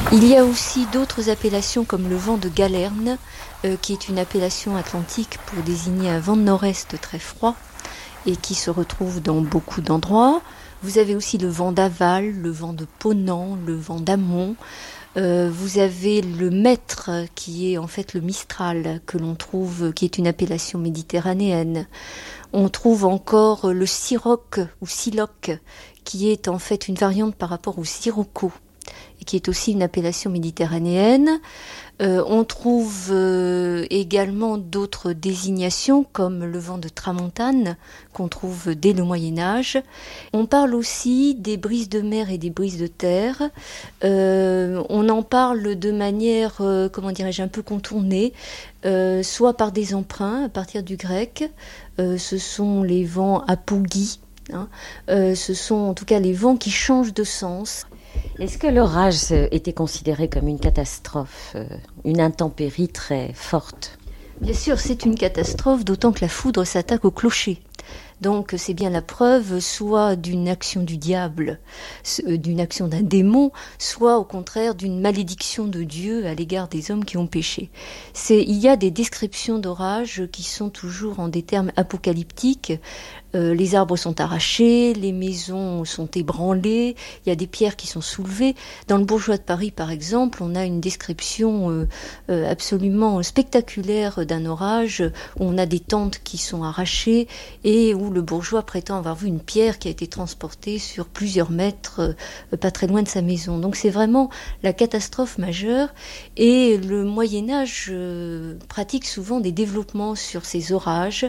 Il y a aussi d'autres appellations comme le vent de Galerne, qui est une appellation atlantique pour désigner un vent de nord-est très froid et qui se retrouve dans beaucoup d'endroits. Vous avez aussi le vent d'Aval, le vent de Ponant, le vent d'Amont. Vous avez le Maître, qui est en fait le Mistral, que l'on trouve, qui est une appellation méditerranéenne. On trouve encore le Siroc ou Siloc, qui est en fait une variante par rapport au Sirocco, et qui est aussi une appellation méditerranéenne. On trouve également d'autres désignations comme le vent de Tramontane qu'on trouve dès le Moyen-Âge. On parle aussi des brises de mer et des brises de terre. On en parle de manière, un peu contournée, soit par des emprunts à partir du grec. Ce sont les vents apougis. Ce sont en tout cas les vents qui changent de sens. Est-ce que l'orage était considéré comme une catastrophe, une intempérie très forte ? Bien sûr, c'est une catastrophe, d'autant que la foudre s'attaque au clocher. Donc c'est bien la preuve soit d'une action du diable, d'une action d'un démon, soit au contraire d'une malédiction de Dieu à l'égard des hommes qui ont péché. Il y a des descriptions d'orages qui sont toujours en des termes apocalyptiques. Les arbres sont arrachés, les maisons sont ébranlées, il y a des pierres qui sont soulevées. Dans le Bourgeois de Paris, par exemple, on a une description absolument spectaculaire d'un orage où on a des tentes qui sont arrachées et où le bourgeois prétend avoir vu une pierre qui a été transportée sur plusieurs mètres, pas très loin de sa maison. Donc c'est vraiment la catastrophe majeure et le Moyen-Âge pratique souvent des développements sur ces orages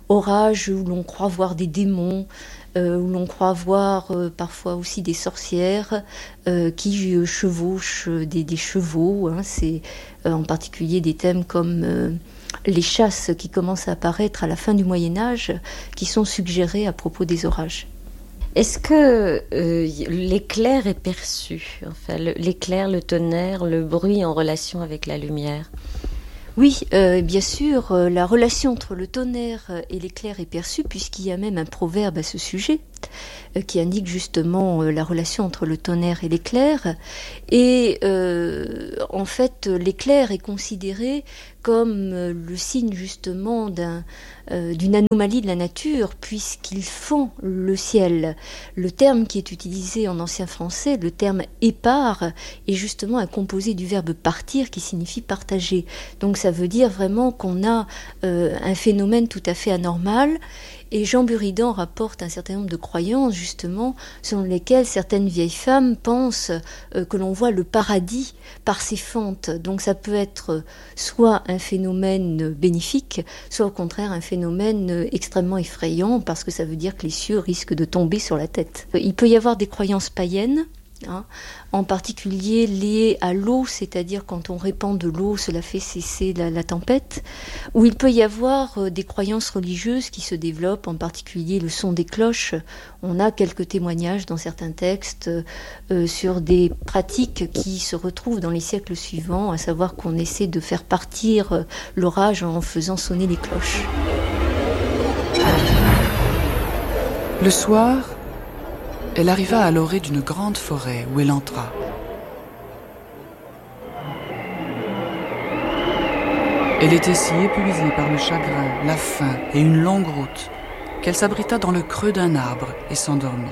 où l'on croit voir des démons, où l'on croit voir parfois aussi des sorcières qui chevauchent des chevaux. C'est en particulier des thèmes comme les chasses qui commencent à apparaître à la fin du Moyen-Âge, qui sont suggérées à propos des orages. Est-ce que l'éclair est perçu ? Enfin, l'éclair, le tonnerre, le bruit en relation avec la lumière ? Oui, bien sûr, la relation entre le tonnerre et l'éclair est perçue, puisqu'il y a même un proverbe à ce sujet qui indique justement la relation entre le tonnerre et l'éclair. Et en fait, l'éclair est considéré comme le signe justement d'une anomalie de la nature, puisqu'il fend le ciel. Le terme qui est utilisé en ancien français, le terme épars, est justement un composé du verbe partir qui signifie partager. Donc ça veut dire vraiment qu'on a un phénomène tout à fait anormal. Et Jean Buridan rapporte un certain nombre de croyances, justement, selon lesquelles certaines vieilles femmes pensent que l'on voit le paradis par ses fentes. Donc ça peut être soit un phénomène bénéfique, soit au contraire un phénomène extrêmement effrayant, parce que ça veut dire que les cieux risquent de tomber sur la tête. Il peut y avoir des croyances païennes, en particulier liées à l'eau, c'est-à-dire quand on répand de l'eau, cela fait cesser la tempête, ou il peut y avoir des croyances religieuses qui se développent, en particulier le son des cloches. On a quelques témoignages dans certains textes sur des pratiques qui se retrouvent dans les siècles suivants, à savoir qu'on essaie de faire partir l'orage en faisant sonner les cloches. Le soir, elle arriva à l'orée d'une grande forêt où elle entra. Elle était si épuisée par le chagrin, la faim et une longue route qu'elle s'abrita dans le creux d'un arbre et s'endormit.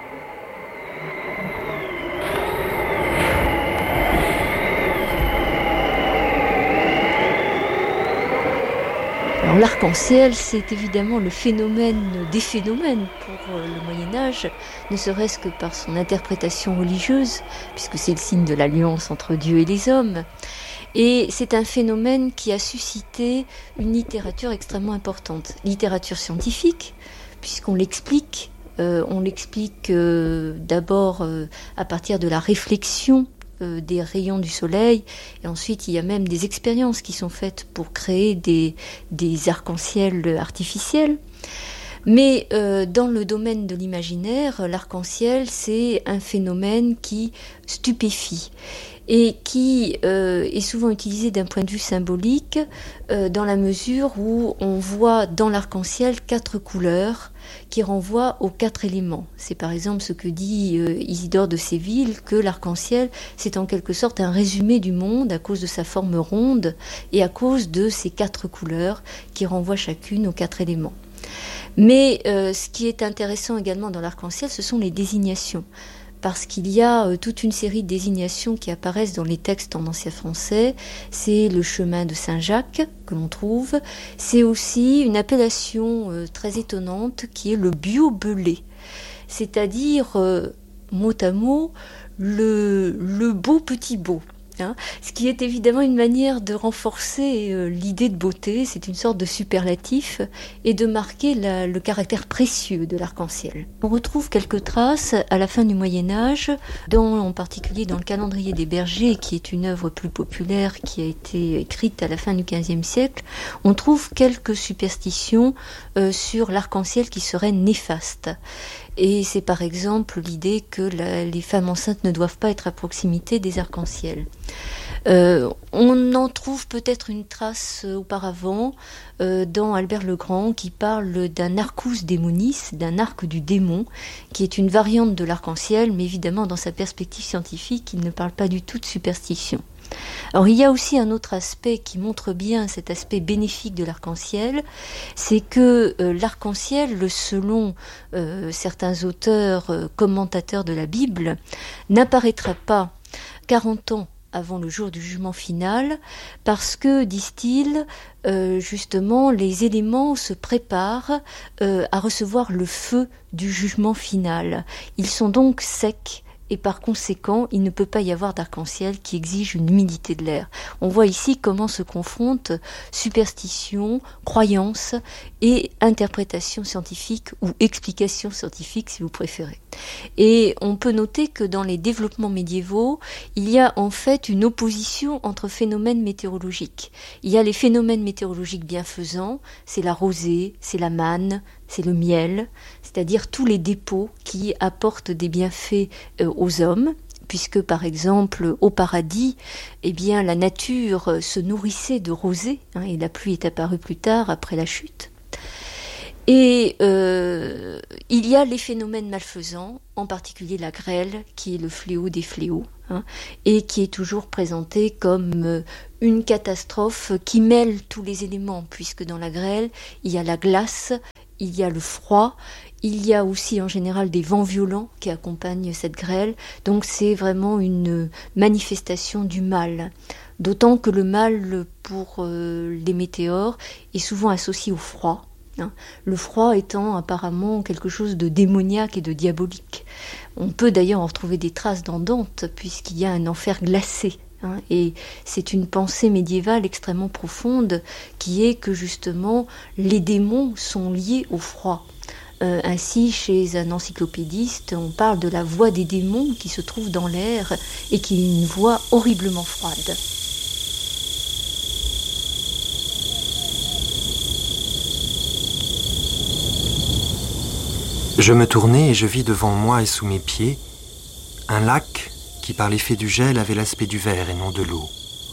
Alors l'arc-en-ciel, c'est évidemment le phénomène des phénomènes pour le Moyen-Âge, ne serait-ce que par son interprétation religieuse, puisque c'est le signe de l'alliance entre Dieu et les hommes. Et c'est un phénomène qui a suscité une littérature extrêmement importante. Littérature scientifique, puisqu'on l'explique. On l'explique d'abord à partir de la réflexion des rayons du soleil, et ensuite il y a même des expériences qui sont faites pour créer des arcs-en-ciel artificiels. Mais dans le domaine de l'imaginaire, l'arc-en-ciel, c'est un phénomène qui stupéfie et qui est souvent utilisé d'un point de vue symbolique dans la mesure où on voit dans l'arc-en-ciel 4 couleurs qui renvoient aux 4 éléments. C'est par exemple ce que dit Isidore de Séville, que l'arc-en-ciel, c'est en quelque sorte un résumé du monde à cause de sa forme ronde et à cause de ces 4 couleurs qui renvoient chacune aux 4 éléments. Mais ce qui est intéressant également dans l'arc-en-ciel, ce sont les désignations. Parce qu'il y a toute une série de désignations qui apparaissent dans les textes en ancien français. C'est le chemin de Saint-Jacques que l'on trouve. C'est aussi une appellation très étonnante qui est le biobelé. C'est-à-dire, mot à mot, le beau petit beau. Ce qui est évidemment une manière de renforcer l'idée de beauté, c'est une sorte de superlatif, et de marquer le caractère précieux de l'arc-en-ciel. On retrouve quelques traces à la fin du Moyen-Âge, en particulier dans le Calendrier des bergers, qui est une œuvre plus populaire qui a été écrite à la fin du XVe siècle. On trouve quelques superstitions sur l'arc-en-ciel qui seraient néfastes. Et c'est par exemple l'idée que les femmes enceintes ne doivent pas être à proximité des arcs-en-ciel. On en trouve peut-être une trace auparavant dans Albert le Grand qui parle d'un arcus demonis, d'un arc du démon, qui est une variante de l'arc-en-ciel, mais évidemment dans sa perspective scientifique, il ne parle pas du tout de superstition. Alors il y a aussi un autre aspect qui montre bien cet aspect bénéfique de l'arc-en-ciel, c'est que l'arc-en-ciel, selon certains auteurs commentateurs de la Bible, n'apparaîtra pas 40 ans avant le jour du jugement final, parce que, disent-ils, justement, les éléments se préparent à recevoir le feu du jugement final. Ils sont donc secs. Et par conséquent, il ne peut pas y avoir d'arc-en-ciel qui exige une humidité de l'air. On voit ici comment se confrontent superstition, croyance et interprétation scientifique ou explication scientifique si vous préférez. Et on peut noter que dans les développements médiévaux, il y a en fait une opposition entre phénomènes météorologiques. Il y a les phénomènes météorologiques bienfaisants, c'est la rosée, c'est la manne, c'est le miel, c'est-à-dire tous les dépôts qui apportent des bienfaits aux hommes, puisque par exemple au paradis, eh bien la nature se nourrissait de rosée, et la pluie est apparue plus tard après la chute. Et il y a les phénomènes malfaisants, en particulier la grêle, qui est le fléau des fléaux, et qui est toujours présentée comme une catastrophe qui mêle tous les éléments, puisque dans la grêle, il y a la glace, il y a le froid, il y a aussi en général des vents violents qui accompagnent cette grêle, donc c'est vraiment une manifestation du mal. D'autant que le mal pour les météores est souvent associé au froid. Le froid étant apparemment quelque chose de démoniaque et de diabolique. On peut d'ailleurs en retrouver des traces dans Dante, puisqu'il y a un enfer glacé. Et c'est une pensée médiévale extrêmement profonde qui est que justement les démons sont liés au froid. Ainsi, chez un encyclopédiste, on parle de la voix des démons qui se trouve dans l'air et qui est une voix horriblement froide. Je me tournai et je vis devant moi et sous mes pieds un lac qui, par l'effet du gel, avait l'aspect du verre et non de l'eau.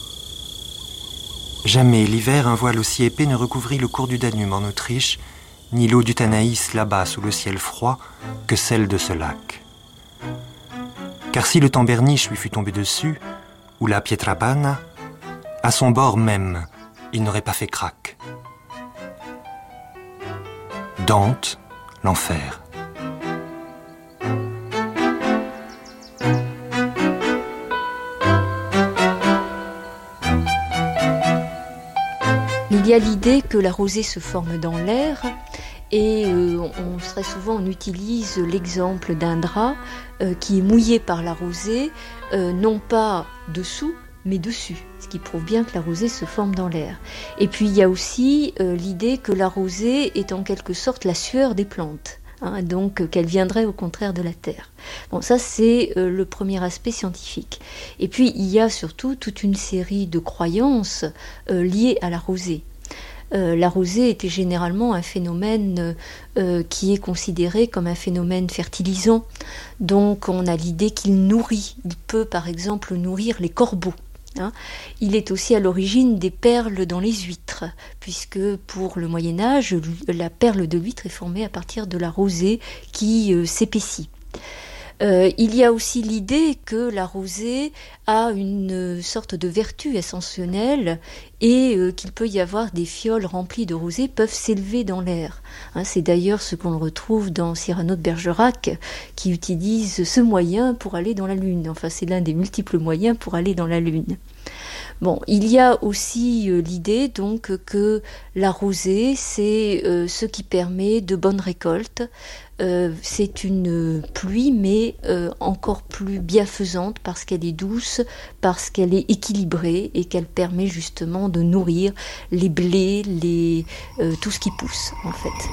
Jamais l'hiver un voile aussi épais ne recouvrit le cours du Danube en Autriche, ni l'eau du Tanaïs là-bas sous le ciel froid, que celle de ce lac. Car si le Tamberniche lui fût tombé dessus, ou la Pietrabana, à son bord même, il n'aurait pas fait craque. Dante, l'enfer. Il y a l'idée que la rosée se forme dans l'air et très souvent on utilise l'exemple d'un drap qui est mouillé par la rosée, non pas dessous mais dessus, ce qui prouve bien que la rosée se forme dans l'air. Et puis il y a aussi l'idée que la rosée est en quelque sorte la sueur des plantes. Donc qu'elle viendrait au contraire de la terre. Bon, ça c'est le premier aspect scientifique. Et puis il y a surtout toute une série de croyances liées à la rosée. la rosée était généralement un phénomène qui est considéré comme un phénomène fertilisant. Donc on a l'idée qu'il nourrit. Il peut par exemple nourrir les corbeaux. Il est aussi à l'origine des perles dans les huîtres, puisque pour le Moyen-Âge, la perle de l'huître est formée à partir de la rosée qui s'épaissit. Il y a aussi l'idée que la rosée a une sorte de vertu ascensionnelle et qu'il peut y avoir des fioles remplies de rosée peuvent s'élever dans l'air. C'est d'ailleurs ce qu'on retrouve dans Cyrano de Bergerac qui utilise ce moyen pour aller dans la Lune. Enfin, c'est l'un des multiples moyens pour aller dans la Lune. Bon, il y a aussi l'idée donc que la rosée, c'est ce qui permet de bonnes récoltes. C'est une pluie, mais encore plus bienfaisante parce qu'elle est douce, parce qu'elle est équilibrée et qu'elle permet justement de nourrir les blés, tout ce qui pousse en fait.